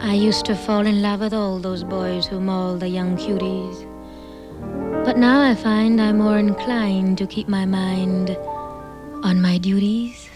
I used to fall in love with all those boys who maul the young cuties. But now I find I'm more inclined to keep my mind on my duties.